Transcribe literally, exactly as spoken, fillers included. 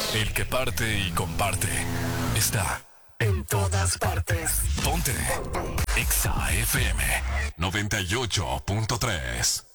El que parte y comparte está en todas partes. Ponte Exa F M noventa y ocho punto tres.